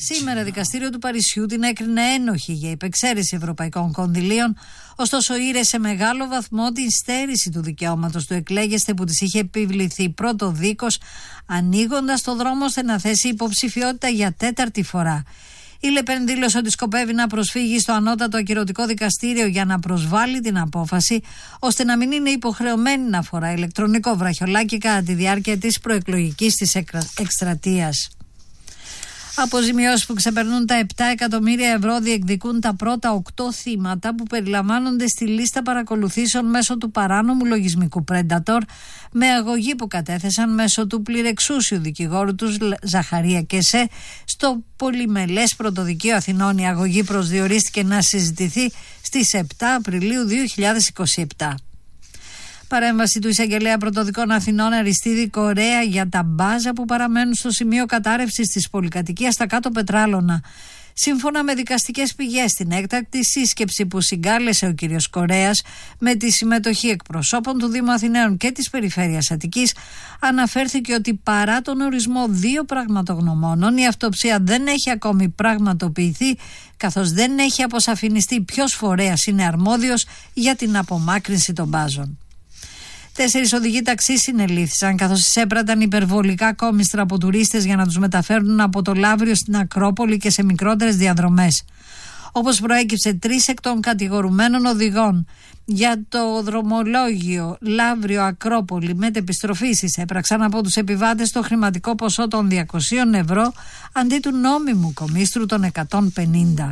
Σήμερα δικαστήριο του Παρισιού την έκρινε ένοχη για υπεξαίρεση ευρωπαϊκών κονδυλίων, ωστόσο ήρε σε μεγάλο βαθμό την στέρηση του δικαιώματος του εκλέγεστε που της είχε επιβληθεί πρώτο δίκος, ανοίγοντας το δρόμο ώστε να θέσει υποψηφιότητα για τέταρτη φορά. Η Λεπέν δήλωσε ότι σκοπεύει να προσφύγει στο ανώτατο ακυρωτικό δικαστήριο για να προσβάλει την απόφαση, ώστε να μην είναι υποχρεωμένη να φορά ηλεκτρονικό βραχιολάκι κατά τη διάρκεια της προεκλογικής της εκστρατείας. Αποζημιώσεις που ξεπερνούν τα 7 εκατομμύρια ευρώ διεκδικούν τα πρώτα 8 θύματα που περιλαμβάνονται στη λίστα παρακολουθήσεων μέσω του παράνομου λογισμικού Predator, με αγωγή που κατέθεσαν μέσω του πληρεξούσιου δικηγόρου τους Ζαχαρία Κεσέ στο Πολυμελές Πρωτοδικείο Αθηνών. Η αγωγή προσδιορίστηκε να συζητηθεί στις 7 Απριλίου 2027. Παρέμβαση του εισαγγελέα Πρωτοδικών Αθηνών Αριστίδη Κορέα για τα μπάζα που παραμένουν στο σημείο κατάρρευσης της πολυκατοικίας στα Κάτω Πετράλωνα. Σύμφωνα με δικαστικές πηγές, στην έκτακτη σύσκεψη που συγκάλεσε ο κ. Κορέας με τη συμμετοχή εκπροσώπων του Δήμου Αθηναίων και της Περιφέρειας Αττικής, αναφέρθηκε ότι παρά τον ορισμό 2 πραγματογνωμόνων, η αυτοψία δεν έχει ακόμη πραγματοποιηθεί, καθώς δεν έχει αποσαφινιστεί ποιος φορέας είναι αρμόδιος για την απομάκρυνση των μπάζων. 4 οδηγοί ταξί συνελήφθησαν καθώς εισέπραταν υπερβολικά κόμιστρα από τουρίστες για να τους μεταφέρουν από το Λαύριο στην Ακρόπολη και σε μικρότερες διαδρομές. Όπως προέκυψε, 3 εκ των κατηγορουμένων οδηγών για το δρομολόγιο Λαύριο-Ακρόπολη μετεπιστροφής εισέπραξαν από τους επιβάτες το χρηματικό ποσό των 200 ευρώ αντί του νόμιμου κομίστρου των 150.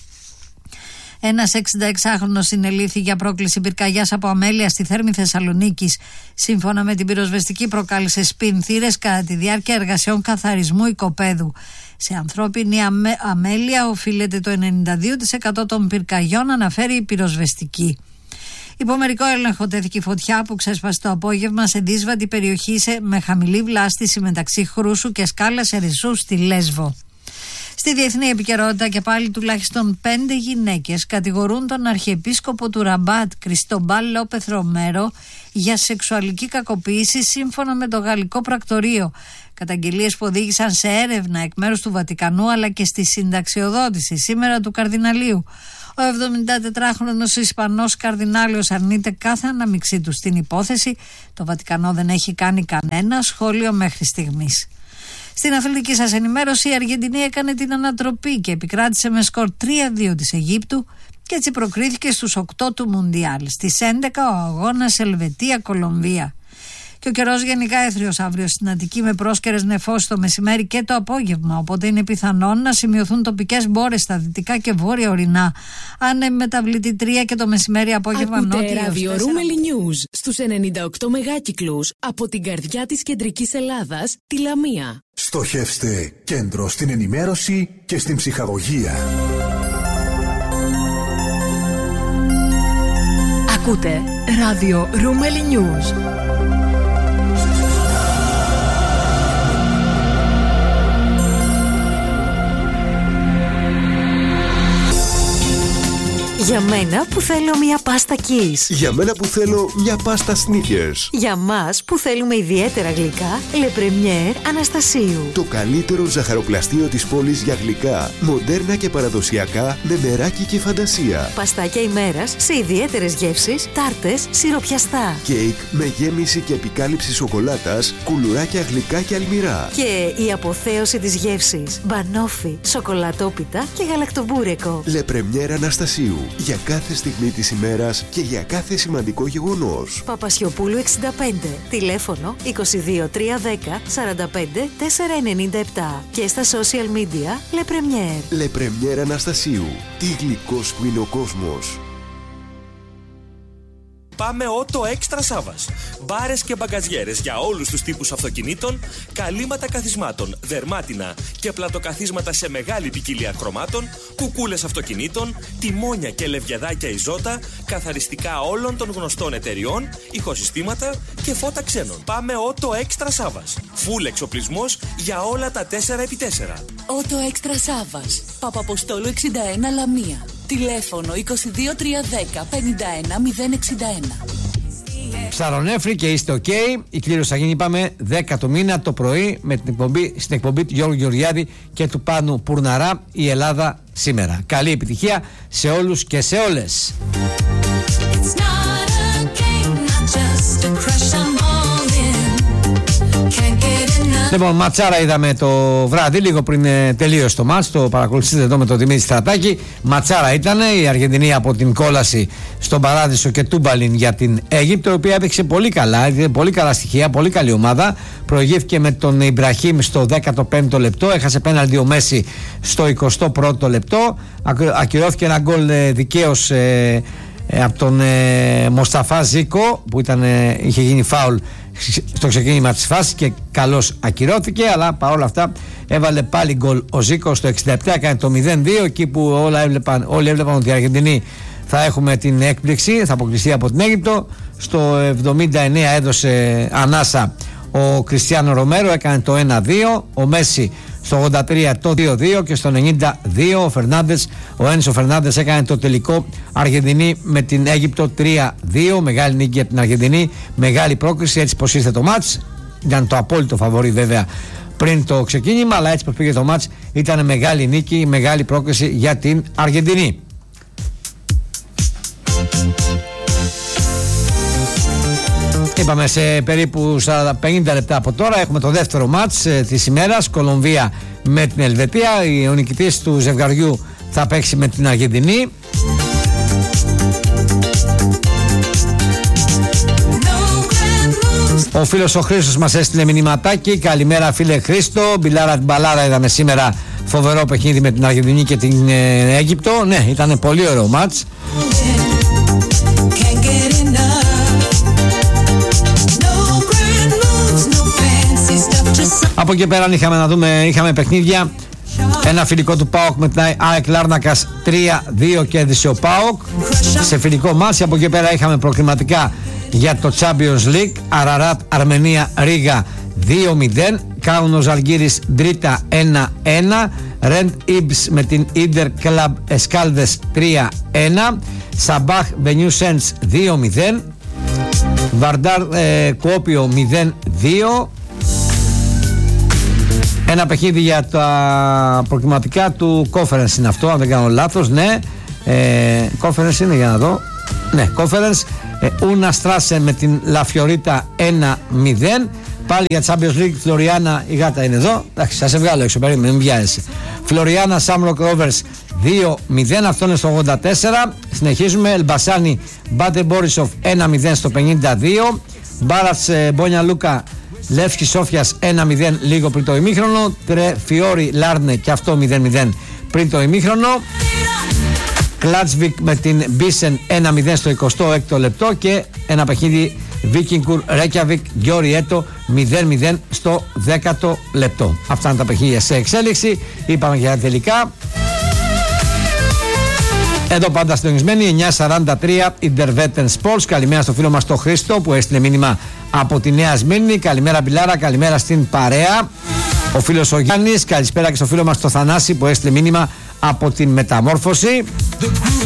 Ένας 66χρονος συνελήφθη για πρόκληση πυρκαγιάς από αμέλεια στη Θέρμη Θεσσαλονίκης. Σύμφωνα με την πυροσβεστική, προκάλεσε σπινθήρες κατά τη διάρκεια εργασιών καθαρισμού οικοπαίδου. Σε ανθρώπινη αμέλεια οφείλεται το 92% των πυρκαγιών, αναφέρει η πυροσβεστική. Υπό μερικό έλεγχο τέθηκε η φωτιά που ξέσπασε το απόγευμα σε δύσβατη περιοχή με χαμηλή βλάστηση μεταξύ Χρούσου και Σκάλας Ερισσού στη Λέσβο. Στη διεθνή επικαιρότητα και πάλι τουλάχιστον 5 γυναίκες κατηγορούν τον Αρχιεπίσκοπο του Ραμπάτ, Κριστομπάλ Λόπεθ Ρομέρο, για σεξουαλική κακοποίηση σύμφωνα με το γαλλικό πρακτορείο. Καταγγελίες που οδήγησαν σε έρευνα εκ μέρους του Βατικανού αλλά και στη συνταξιοδότηση σήμερα του Καρδιναλίου. Ο 74χρονος Ισπανός Καρδινάλιος αρνείται κάθε αναμειξή του στην υπόθεση. Το Βατικανό δεν έχει κάνει κανένα σχόλιο μέχρι στιγμής. Στην αθλητική σας ενημέρωση, η Αργεντινή έκανε την ανατροπή και επικράτησε με σκορ 3-2 της Αιγύπτου και έτσι προκρίθηκε στους 8 του Μουντιάλ. Στις 11 ο αγώνας Ελβετία-Κολομβία. Και ο καιρός γενικά έθριος αύριο στην Αττική με πρόσκαιρες νεφώσεις το μεσημέρι και το απόγευμα, οπότε είναι πιθανόν να σημειωθούν τοπικές μπόρες στα δυτικά και βόρεια ορεινά. Αν μεταβλητή 3 και το μεσημέρι απόγευμα νότια. Ακούτε ράδιο Ρούμελι News στους 98 μεγάκυκλους από την καρδιά της κεντρικής Ελλάδας, τη Λαμία. Στοχεύστε κέντρο στην ενημέρωση και στην ψυχαγωγία. Ακούτε ράδιο Ρούμελι News. Για μένα που θέλω μια πάστα Kiss. Για μένα που θέλω μια πάστα Snickers. Για μας που θέλουμε ιδιαίτερα γλυκά, Le Premier Αναστασίου. Το καλύτερο ζαχαροπλαστείο της πόλης για γλυκά, μοντέρνα και παραδοσιακά, με μεράκι και φαντασία. Παστάκια ημέρας σε ιδιαίτερες γεύσεις, τάρτες, σιροπιαστά. Κέικ με γέμιση και επικάλυψη σοκολάτας, κουλουράκια γλυκά και αλμυρά. Και η αποθέωση της γεύσης, μπανόφι, σοκολατόπιτα και γαλακτομπούρεκο. Le Premier Αναστασίου. Για κάθε στιγμή της ημέρας και για κάθε σημαντικό γεγονός. Παπασιοπούλου 65. Τηλέφωνο 22 310 45 497. Και στα social media Le Premier. Le Premier Αναστασίου. Τι γλυκός που είναι ο κόσμος. Πάμε Auto Extra Savas. Μπάρες και μπαγκαζιέρες για όλους τους τύπους αυτοκινήτων, καλύματα καθισμάτων, δερμάτινα και πλατοκαθίσματα σε μεγάλη ποικιλία χρωμάτων, κουκούλες αυτοκινήτων, τιμόνια και λευκεδάκια Ιζότα, καθαριστικά όλων των γνωστών εταιριών, ηχοσυστήματα και φώτα ξένων. Πάμε Auto Extra Savas. Φουλ εξοπλισμός για όλα τα 4x4. Auto Extra Savas. Παπαποστόλου 61 Λαμία. Τηλέφωνο 22 310 51 061. ψαρονέφρι και είστε ok. Η κλήρωση θα γίνει, είπαμε, 10 του μήνα το πρωί στην εκπομπή του Γιώργου Γεωργιάδη και του Πάνου Πουρναρά, η Ελλάδα σήμερα. Καλή επιτυχία σε όλους και σε όλες. Λοιπόν, ματσάρα είδαμε το βράδυ, λίγο πριν τελείωσε το μάτς. Το παρακολουθήσετε εδώ με τον Δημήτρη Στρατάκη. Ματσάρα ήταν η Αργεντινή από την κόλαση στον Παράδεισο και Τούμπαλιν για την Αίγυπτο, η οποία έπαιξε πολύ καλά, πολύ καλά στοιχεία, πολύ καλή ομάδα. Προηγήθηκε με τον Ιμπραχήμ στο 15ο λεπτό, έχασε πέναλτι ο Μέση στο 21ο λεπτό. Ακυρώθηκε ένα γκολ δικαίως από τον Μοσταφά Ζίκο, που είχε γίνει φάουλ στο ξεκίνημα της φάσης και καλώς ακυρώθηκε, αλλά παρόλα αυτά έβαλε πάλι γκολ ο Ζίκο στο 67, έκανε το 0-2, εκεί που όλοι έβλεπαν ότι οι Αργεντινοί θα έχουμε την έκπληξη, θα αποκλειστεί από την Αίγυπτο. Στο 79 έδωσε ανάσα ο Κριστιάνο Ρομέρο, έκανε το 1-2, ο Μέση στο 83 το 2-2 και στο 92 ο Ένσο Φερνάντες έκανε το τελικό Αργεντινή με την Αίγυπτο 3-2. Μεγάλη νίκη για την Αργεντινή, μεγάλη πρόκριση, έτσι πως ήρθε το μάτς. Ήταν το απόλυτο φαβορί βέβαια πριν το ξεκίνημα, αλλά έτσι πως πήγε το μάτς ήταν μεγάλη νίκη, μεγάλη πρόκριση για την Αργεντινή. Είπαμε σε περίπου 50 λεπτά από τώρα έχουμε το δεύτερο μάτς της ημέρας, Κολομβία με την Ελβετία. Ο νικητής του ζευγαριού θα παίξει με την Αργεντινή. Ο φίλος ο Χρήστος μας έστειλε μηνυματάκι. Καλημέρα φίλε Χρήστο, μπαλάρα είδαμε σήμερα, φοβερό παιχνίδι με την Αργεντινή και την Αίγυπτο. Ναι, ήταν πολύ ωραίο μάτς. Από εκεί πέρα είχαμε παιχνίδια. Ένα φιλικό του ΠΑΟΚ με την ΑΕΚ Λάρνακας 3-2 κέρδισε ο ΠΑΟΚ σε φιλικό μάτς. Από εκεί πέρα είχαμε προκριματικά για το Champions League, Αραράτ Αρμενία Ρίγα 2-0, Κάουνος Αλγύρης Ντρίτα 1-1, Ρεντ Ιμπς με την Ίντερ Κλαμπ Εσκάλδες 3-1, Σαμπάχ Βενιού Σέντς 2-0, Βαρντάρ Κουόπιο 0-2. Ένα παιχνίδι για τα προκριματικά του Conference είναι αυτό, αν δεν κάνω λάθος. Ναι, Conference είναι, για να δω. Ναι, Conference. Ούνα Στράσε με την Λαφιωρίτα 1-0. Πάλι για Champions League, Φλωριάνα, η γάτα είναι εδώ. Εντάξει, θα σε βγάλω έξω, περίμενε, μην βιάζεσαι. Φλωριάνα Σάμροκ Ρόβερς 2-0, αυτό είναι στο 84. Συνεχίζουμε, Ελμπασάνι Μπάτε Μπόρισοφ 1-0 στο 52. Μπάρατς Μπόνια Λούκα Λεύσκη Σόφιας 1-0 λίγο πριν το ημίχρονο. Φιόρι Λάρνε και αυτό 0-0 πριν το ημίχρονο. Κλάτσβικ με την Μπίσεν 1-0 στο 26ο λεπτό και ένα παιχνίδι Βίκινγκουρ Ρέκιαβικ Γιώρι Έτο 0-0 στο 10ο λεπτό. Αυτά είναι τα παιχνίδια σε εξέλιξη. Είπαμε για τελικά. Εδώ πάντα συντονισμένοι 9:43 Ιντερβέτεν Sports. Καλημέρα στο φίλο μας το Χρήστο που έστειλε μήνυμα από τη Νέα Σμύρνη. Καλημέρα Μπιλάρα, καλημέρα στην παρέα. Ο φίλος ο Γιάννης, καλησπέρα και στο φίλο μας το Θανάση που έστειλε μήνυμα από την Μεταμόρφωση.